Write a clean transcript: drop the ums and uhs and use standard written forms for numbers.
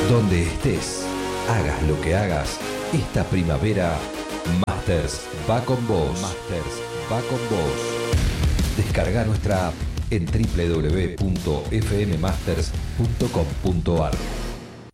Donde estés, hagas lo que hagas, esta primavera Masters va con vos. Masters va con vos. Descarga nuestra app en www.fmmasters.com.ar.